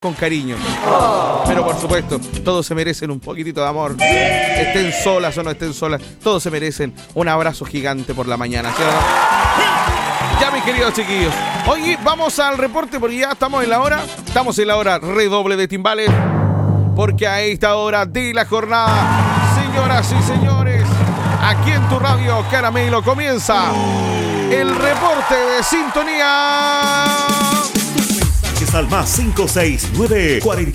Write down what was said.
con cariño. Pero por supuesto, todos se merecen un poquitito de amor. Estén solas o no estén solas, todos se merecen un abrazo gigante por la mañana, ¿cierto? Ya, mis queridos chiquillos, hoy vamos al reporte porque ya estamos en la hora. Estamos en la hora redoble de timbales, porque a esta hora de la jornada, señoras y señores, aquí en tu radio Caramelo comienza el reporte de sintonía. Al más 569 40